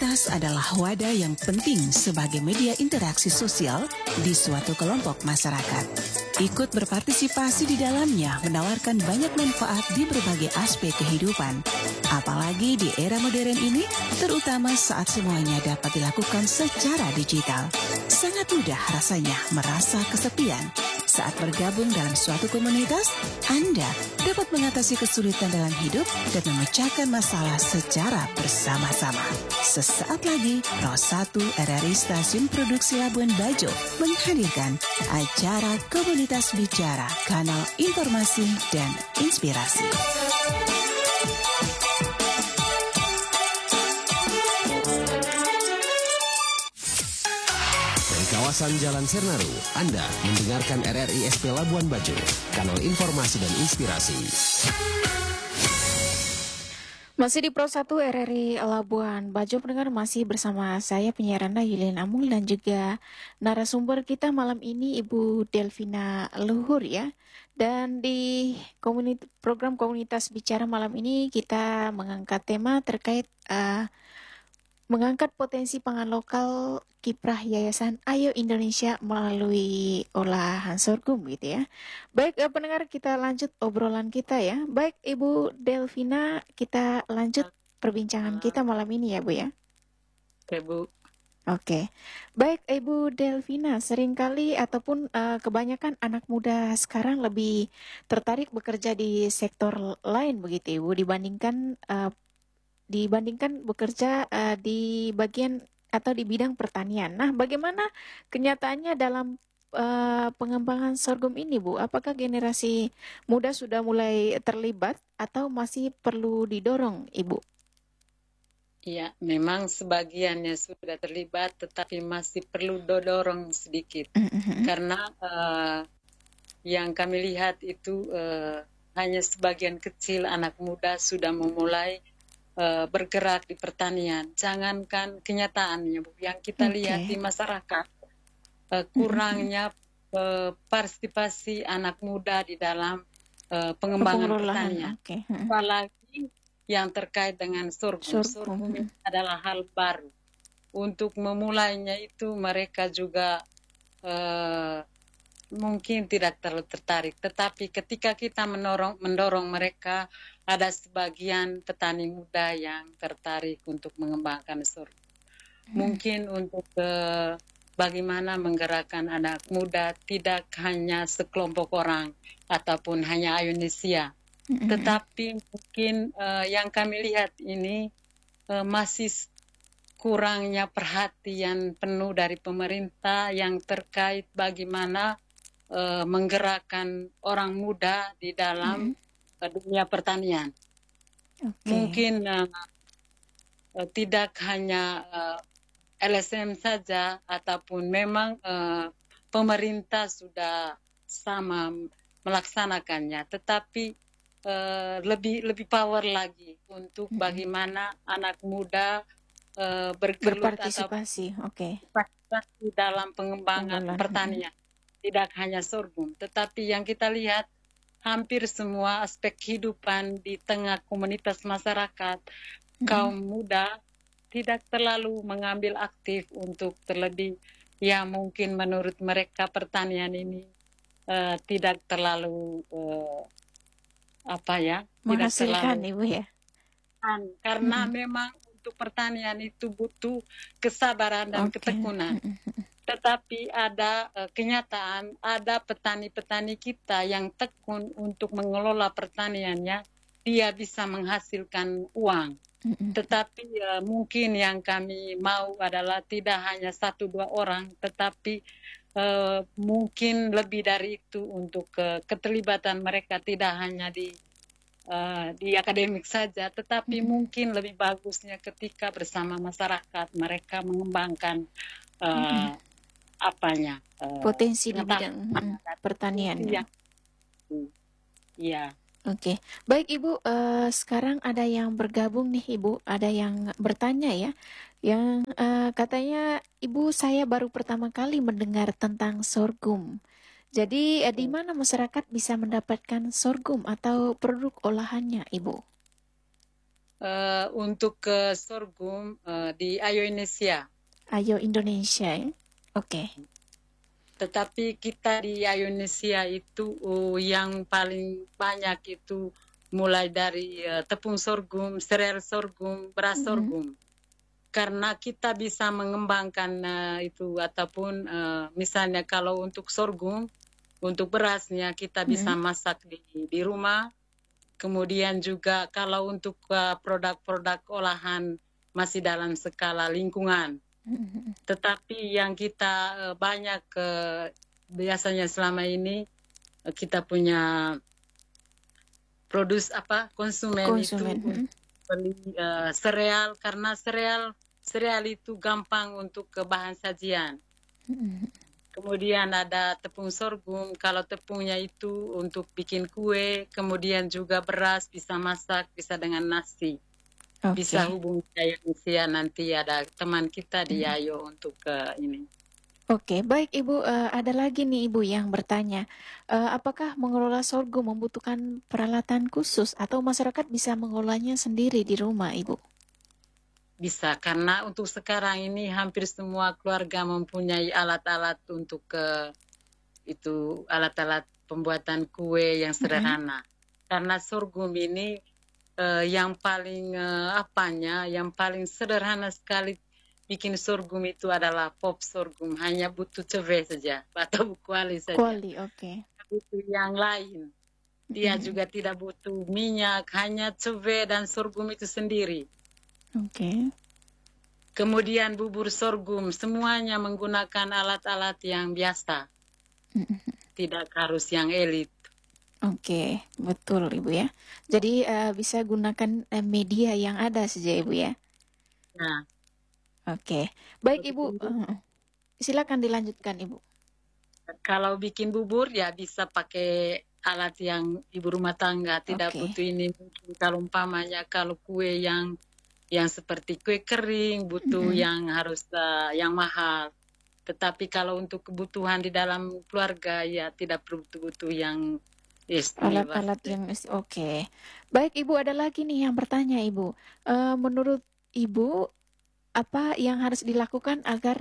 Komunitas adalah wadah yang penting sebagai media interaksi sosial di suatu kelompok masyarakat. Ikut berpartisipasi di dalamnya menawarkan banyak manfaat di berbagai aspek kehidupan. Apalagi di era modern ini, terutama saat semuanya dapat dilakukan secara digital. Sangat mudah rasanya merasa kesepian. Saat bergabung dalam suatu komunitas, Anda dapat mengatasi kesulitan dalam hidup dan memecahkan masalah secara bersama-sama. Sesaat lagi, Pro 1 RRI Stasiun Produksi Labuan Bajo menghadirkan acara Komunitas Bicara, kanal informasi dan inspirasi. Kawasan Jalan Sernaru, Anda mendengarkan RRI SP Labuan Bajo, kanal informasi dan inspirasi. Masih di Pro 1 RRI Labuan Bajo, pendengar, masih bersama saya penyiar Anda Yulin Amul dan juga narasumber kita malam ini Ibu Delvina Luhur ya. Dan di program Komunitas Bicara malam ini kita mengangkat tema terkait mengangkat potensi pangan lokal kiprah Yayasan Ayo Indonesia melalui olahan sorghum gitu ya. Baik pendengar, kita lanjut obrolan kita ya. Baik Ibu Delvina, kita lanjut perbincangan kita malam ini ya Bu ya. Oke Bu. Oke. Baik Ibu Delvina, seringkali ataupun kebanyakan anak muda sekarang lebih tertarik bekerja di sektor lain begitu Ibu dibandingkan bekerja di bagian atau di bidang pertanian. Nah, bagaimana kenyataannya dalam pengembangan sorghum ini, Bu? Apakah generasi muda sudah mulai terlibat atau masih perlu didorong, Ibu? Iya, memang sebagiannya sudah terlibat, tetapi masih perlu dorong sedikit. Karena yang kami lihat itu hanya sebagian kecil anak muda sudah memulai bergerak di pertanian. Jangankan kenyataannya, Bu, yang kita lihat di masyarakat, kurangnya partisipasi anak muda di dalam pengembangan pertanian. Apalagi yang terkait dengan sorghum. Sorghum adalah hal baru. Untuk memulainya itu mereka juga mungkin tidak terlalu tertarik. Tetapi ketika kita mendorong mereka, ada sebagian petani muda yang tertarik untuk mengembangkan sorghum. Mungkin untuk bagaimana menggerakkan anak muda tidak hanya sekelompok orang ataupun hanya Indonesia. Tetapi mungkin yang kami lihat ini masih kurangnya perhatian penuh dari pemerintah yang terkait bagaimana menggerakkan orang muda di dalam dunia pertanian. Mungkin tidak hanya LSM saja ataupun memang pemerintah sudah sama melaksanakannya, tetapi lebih power lagi untuk bagaimana anak muda berpartisipasi di dalam pengembangan pertanian. Tidak hanya sorghum, tetapi yang kita lihat hampir semua aspek kehidupan di tengah komunitas masyarakat, kaum muda tidak terlalu mengambil aktif untuk terlebih, ya mungkin menurut mereka pertanian ini tidak terlalu menghasilkan Ibu ya. Karena memang untuk pertanian itu butuh kesabaran dan ketekunan. Tetapi ada kenyataan, ada petani-petani kita yang tekun untuk mengelola pertaniannya, dia bisa menghasilkan uang. Tetapi mungkin yang kami mau adalah tidak hanya 1-2 orang, tetapi mungkin lebih dari itu untuk keterlibatan mereka tidak hanya di akademik saja, tetapi mungkin lebih bagusnya ketika bersama masyarakat mereka mengembangkan potensi di bidang pertanian. Iya. Oke, baik Ibu. Sekarang ada yang bergabung nih Ibu, ada yang bertanya ya, yang katanya Ibu, saya baru pertama kali mendengar tentang sorghum. Jadi di mana masyarakat bisa mendapatkan sorghum atau produk olahannya, Ibu? untuk ke sorghum di Ayo Indonesia. Ayo Indonesia ya. Oke. Tetapi kita di Ayo Indonesia itu yang paling banyak itu mulai dari tepung sorghum, sereal sorghum, beras sorghum. Karena kita bisa mengembangkan itu ataupun misalnya kalau untuk sorghum, untuk berasnya kita bisa masak di rumah. Kemudian juga kalau untuk produk-produk olahan masih dalam skala lingkungan. Tetapi yang kita banyak biasanya selama ini kita punya konsumen itu beli sereal, karena sereal itu gampang untuk bahan sajian. Kemudian ada tepung sorghum, kalau tepungnya itu untuk bikin kue, kemudian juga beras, bisa masak, bisa dengan nasi. Bisa hubungi Ayo Indonesia, nanti ada teman kita di Ayo untuk ini. Oke, baik Ibu, ada lagi nih Ibu yang bertanya, apakah mengelola sorghum membutuhkan peralatan khusus atau masyarakat bisa mengolahnya sendiri di rumah Ibu? Bisa, karena untuk sekarang ini hampir semua keluarga mempunyai alat-alat untuk itu alat-alat pembuatan kue yang sederhana. Karena sorghum ini yang paling yang paling sederhana sekali bikin sorghum itu adalah pop sorghum, hanya butuh ceve saja atau kuali saja. Kuali, oke. Butuh yang lain. Dia juga tidak butuh minyak, hanya ceve dan sorghum itu sendiri. Oke. Kemudian bubur sorghum, semuanya menggunakan alat-alat yang biasa. Tidak harus yang elit. Oke, betul Ibu ya. Jadi bisa gunakan media yang ada saja Ibu ya. Nah, Oke, baik Ibu. Silakan dilanjutkan Ibu. kalau bikin bubur ya bisa pakai alat yang ibu rumah tangga. Tidak butuh ini. Kalau umpamanya kalau kue yang seperti kue kering butuh yang harus yang mahal. Tetapi kalau untuk kebutuhan di dalam keluarga ya tidak butuh yang alat-alat yang oke. Baik Ibu, ada lagi nih yang bertanya Ibu. Menurut Ibu apa yang harus dilakukan agar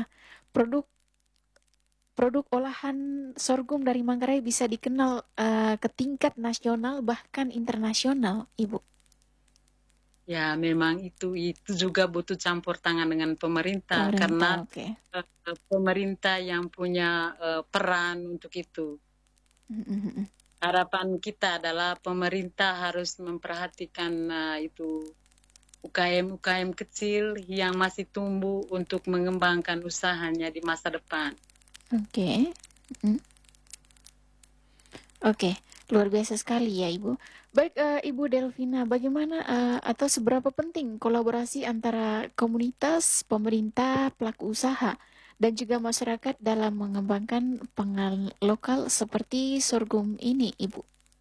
produk olahan sorghum dari Manggarai bisa dikenal ke tingkat nasional bahkan internasional Ibu? Ya, memang itu juga butuh campur tangan dengan pemerintah karena pemerintah yang punya peran untuk itu. Harapan kita adalah pemerintah harus memperhatikan itu UKM kecil yang masih tumbuh untuk mengembangkan usahanya di masa depan. Oke, luar biasa sekali ya Ibu. Baik Ibu Delvina, bagaimana atau seberapa penting kolaborasi antara komunitas, pemerintah, pelaku usaha, dan juga masyarakat dalam mengembangkan pangan lokal seperti sorghum ini Ibu?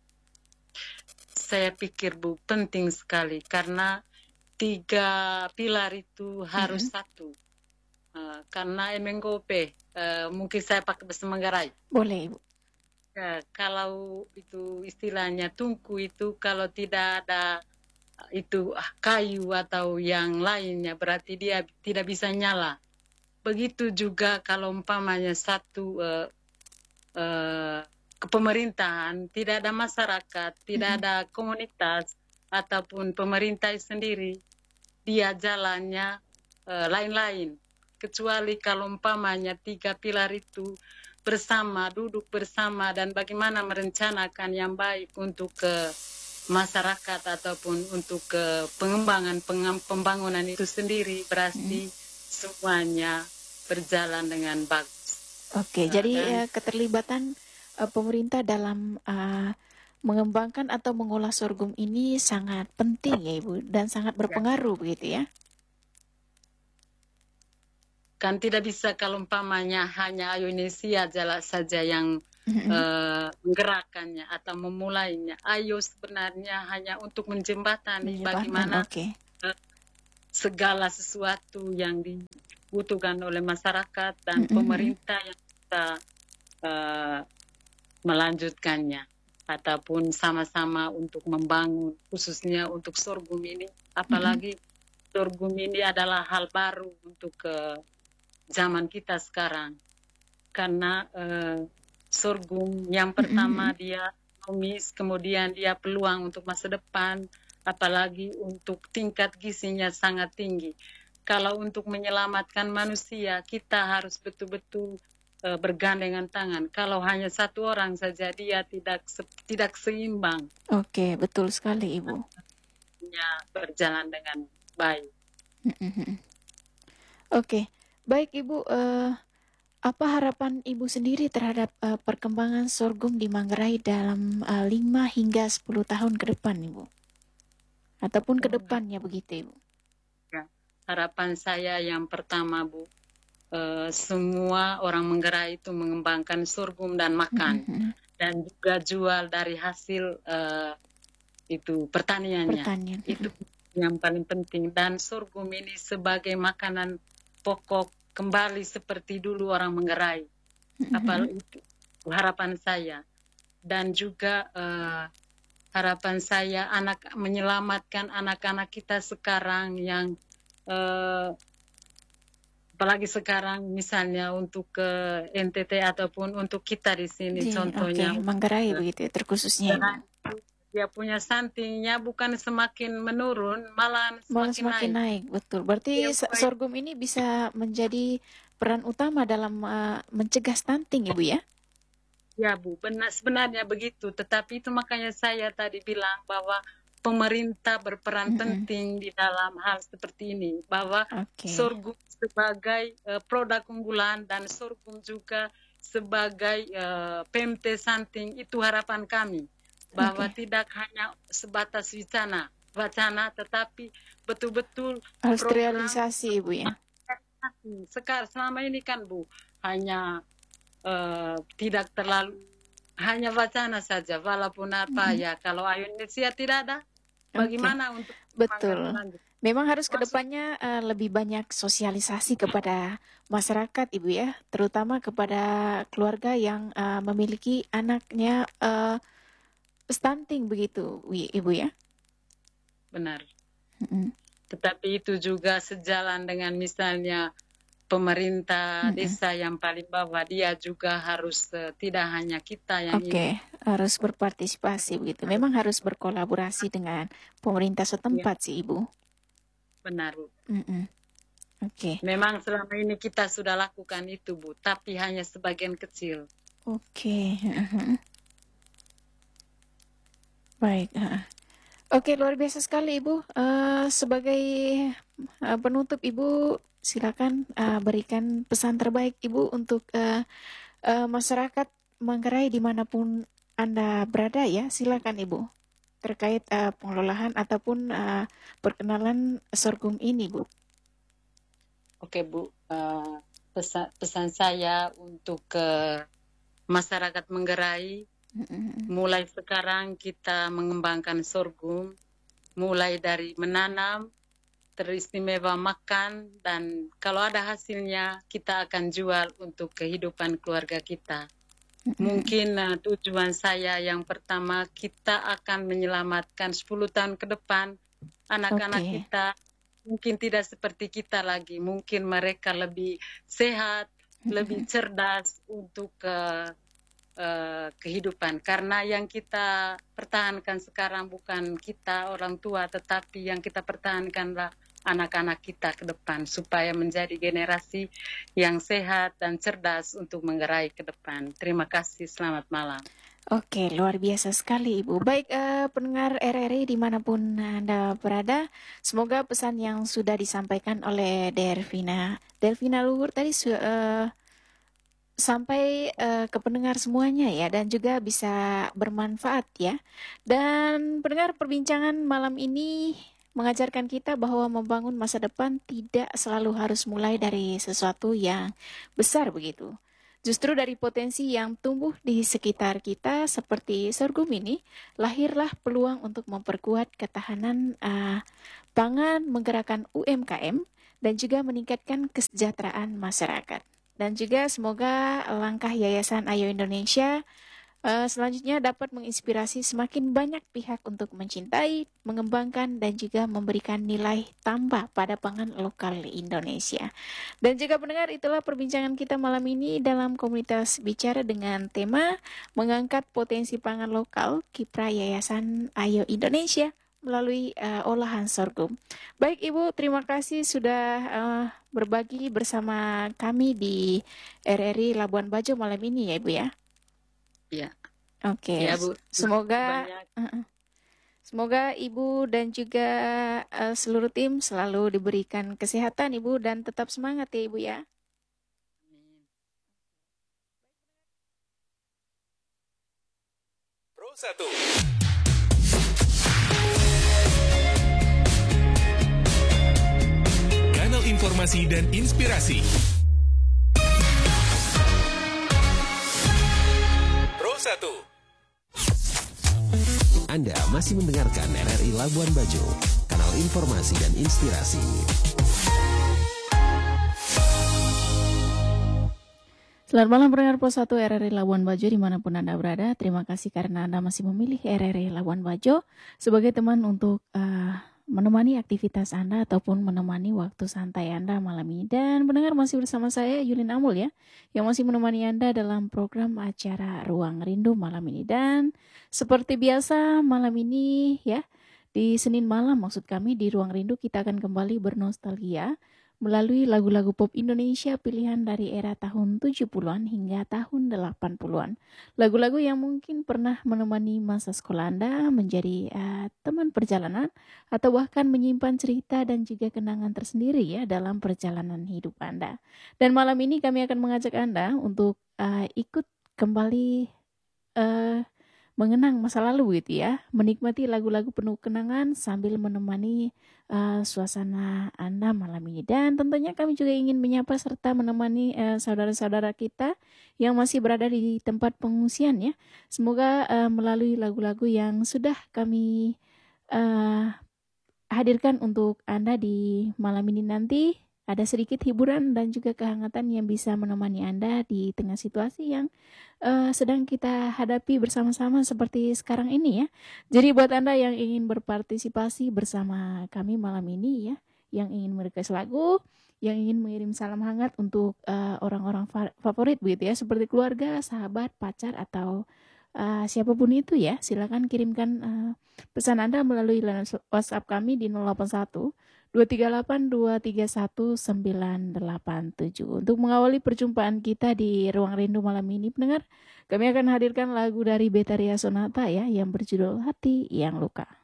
Saya pikir Bu, penting sekali karena 3 pilar itu harus satu. Karena emenggope, mungkin saya pakai bahasa Manggarai. Boleh Ibu. Kalau itu istilahnya tungku itu kalau tidak ada itu kayu atau yang lainnya berarti dia tidak bisa nyala. Begitu juga kalau umpamanya satu kepemerintahan, tidak ada masyarakat, tidak ada komunitas ataupun pemerintah sendiri, dia jalannya lain-lain. Kecuali kalau umpamanya 3 pilar itu bersama, duduk bersama dan bagaimana merencanakan yang baik untuk masyarakat ataupun untuk pengembangan pembangunan itu sendiri, berarti semuanya berjalan dengan bagus. Oke, jadi keterlibatan pemerintah dalam mengembangkan atau mengolah sorghum ini sangat penting ya Ibu dan sangat berpengaruh begitu ya. Kan tidak bisa kalau umpamanya hanya Ayo Indonesia saja yang menggerakkannya atau memulainya. Ayo sebenarnya hanya untuk menjembatani bagaimana segala sesuatu yang dibutuhkan oleh masyarakat dan pemerintah yang bisa melanjutkannya. ataupun sama-sama untuk membangun, khususnya untuk sorghum ini. Apalagi sorghum ini adalah hal baru untuk zaman kita sekarang. Karena sorghum yang pertama dia ekonomis, kemudian dia peluang untuk masa depan, apalagi untuk tingkat gizinya sangat tinggi. Kalau untuk menyelamatkan manusia, kita harus betul-betul bergandengan tangan. Kalau hanya satu orang saja, dia tidak seimbang. Oke, betul sekali Ibu. Berjalan dengan baik. Oke, baik Ibu. Apa harapan Ibu sendiri terhadap perkembangan sorghum di Manggarai dalam 5 hingga 10 tahun ke depan, Ibu? Ataupun ke depannya begitu, Ibu? Ya, harapan saya yang pertama, Bu, semua orang Manggarai itu mengembangkan sorghum dan makan. Dan juga jual dari hasil itu pertaniannya. Itu yang paling penting. Dan sorghum ini sebagai makanan pokok kembali seperti dulu orang Manggarai. Apalagi itu harapan saya. Dan juga harapan saya menyelamatkan anak-anak kita sekarang yang apalagi sekarang misalnya untuk ke NTT ataupun untuk kita di sini contohnya. Manggarai begitu ya, terkhususnya. Dia punya stuntingnya bukan semakin menurun, malah semakin naik. Betul. Berarti sorghum ini bisa menjadi peran utama dalam mencegah stunting, Ibu ya? Ya, Bu. Sebenarnya begitu. Tetapi itu makanya saya tadi bilang bahwa pemerintah berperan penting di dalam hal seperti ini. Bahwa sorghum sebagai produk unggulan dan sorghum juga sebagai PMT stunting, itu harapan kami. Bahwa tidak hanya sebatas wacana, tetapi betul-betul harus realisasi, Ibu ya. Sekarang selama ini kan, Bu, hanya tidak terlalu hanya wacana saja, walaupun apa ya. Kalau Indonesia tidak ada, bagaimana untuk betul. Memang harus kedepannya lebih banyak sosialisasi kepada masyarakat, Ibu ya, terutama kepada keluarga yang memiliki anaknya stunting begitu, Ibu ya? Benar. Tetapi itu juga sejalan dengan misalnya pemerintah desa yang paling bawah, dia juga harus tidak hanya kita yang ini. Harus berpartisipasi begitu. Memang harus berkolaborasi dengan pemerintah setempat sih, Ibu. Benar, Bu. Memang selama ini kita sudah lakukan itu, Bu, tapi hanya sebagian kecil. Baik. Luar biasa sekali Ibu. Sebagai penutup Ibu, silakan berikan pesan terbaik Ibu untuk masyarakat Manggarai dimanapun Anda berada ya. Silakan Ibu terkait pengelolaan ataupun perkenalan sorghum ini, Bu. Oke, Bu. Pesan saya untuk masyarakat Manggarai, mulai sekarang kita mengembangkan sorghum, mulai dari menanam, teristimewa makan, dan kalau ada hasilnya kita akan jual untuk kehidupan keluarga kita. Mungkin tujuan saya yang pertama, kita akan menyelamatkan 10 tahun ke depan anak-anak kita. Mungkin tidak seperti kita lagi, mungkin mereka lebih sehat, lebih cerdas untuk kehidupan. Karena yang kita pertahankan sekarang bukan kita orang tua, tetapi yang kita pertahankanlah anak-anak kita ke depan, supaya menjadi generasi yang sehat dan cerdas untuk menggerai ke depan. Terima kasih, selamat malam. Luar biasa sekali Ibu. Baik, pendengar RRI dimanapun Anda berada, semoga pesan yang sudah disampaikan oleh Delvina Luhur tadi sampai ke pendengar semuanya ya, dan juga bisa bermanfaat ya. Dan pendengar, perbincangan malam ini mengajarkan kita bahwa membangun masa depan tidak selalu harus mulai dari sesuatu yang besar begitu. Justru dari potensi yang tumbuh di sekitar kita seperti sorghum ini, lahirlah peluang untuk memperkuat ketahanan pangan, menggerakkan UMKM, dan juga meningkatkan kesejahteraan masyarakat. Dan juga semoga langkah Yayasan Ayo Indonesia selanjutnya dapat menginspirasi semakin banyak pihak untuk mencintai, mengembangkan, dan juga memberikan nilai tambah pada pangan lokal Indonesia. Dan juga pendengar, itulah perbincangan kita malam ini dalam komunitas bicara dengan tema mengangkat potensi pangan lokal, kiprah Yayasan Ayo Indonesia melalui olahan sorghum. Baik Ibu, terima kasih sudah berbagi bersama kami di RRI Labuan Bajo malam ini ya Ibu ya. Ya. Oke, Ya, Bu. semoga Banyak. semoga Ibu dan juga seluruh tim selalu diberikan kesehatan Ibu dan tetap semangat ya Ibu ya. Pro 1. Kanal informasi dan inspirasi. Pro 1. Anda masih mendengarkan RRI Labuan Bajo, kanal informasi dan inspirasi. Selamat malam pendengar Pro 1 RRI Labuan Bajo dimanapun Anda berada. Terima kasih karena Anda masih memilih RRI Labuan Bajo sebagai teman untuk menemani aktivitas Anda ataupun menemani waktu santai Anda malam ini. Dan pendengar masih bersama saya Yulin Amul ya, yang masih menemani Anda dalam program acara Ruang Rindu malam ini. Dan seperti biasa malam ini ya, di Senin malam maksud kami di Ruang Rindu kita akan kembali bernostalgia melalui lagu-lagu pop Indonesia pilihan dari era tahun 70-an hingga tahun 80-an. Lagu-lagu yang mungkin pernah menemani masa sekolah Anda, menjadi teman perjalanan, atau bahkan menyimpan cerita dan juga kenangan tersendiri ya dalam perjalanan hidup Anda. Dan malam ini kami akan mengajak Anda untuk ikut kembali mengenang masa lalu gitu ya, menikmati lagu-lagu penuh kenangan sambil menemani suasana Anda malam ini. Dan tentunya kami juga ingin menyapa serta menemani saudara-saudara kita yang masih berada di tempat pengungsian ya. Semoga melalui lagu-lagu yang sudah kami hadirkan untuk Anda di malam ini nanti ada sedikit hiburan dan juga kehangatan yang bisa menemani Anda di tengah situasi yang sedang kita hadapi bersama-sama seperti sekarang ini ya. Jadi buat Anda yang ingin berpartisipasi bersama kami malam ini ya, yang ingin merequest lagu, yang ingin mengirim salam hangat untuk orang-orang favorit begitu ya, seperti keluarga, sahabat, pacar, atau siapapun itu ya, silakan kirimkan pesan Anda melalui WhatsApp kami di 081 238 231 987. Untuk mengawali perjumpaan kita di Ruang Rindu malam ini, pendengar, kami akan hadirkan lagu dari Betharia Sonata ya yang berjudul Hati yang Luka.